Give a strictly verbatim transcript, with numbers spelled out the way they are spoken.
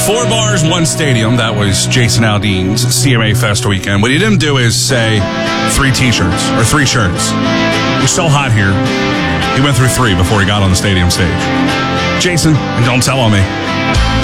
Four bars, one stadium. That was Jason Aldean's C M A Fest weekend. What he didn't do is say three T-shirts or three shirts. It was so hot here. He went through three before he got on the stadium stage. Jason, and don't tell on me.